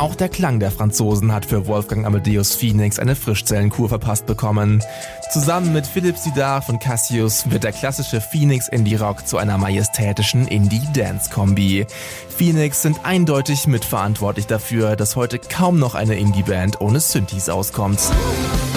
Auch der Klang der Franzosen hat für Wolfgang Amadeus Phoenix eine Frischzellenkur verpasst bekommen. Zusammen mit Philipp Sidar von Cassius wird der klassische Phoenix Indie Rock zu einer majestätischen Indie-Dance-Kombi. Phoenix sind eindeutig mitverantwortlich dafür, dass heute kaum noch eine Indie-Band ohne Synthes auskommt.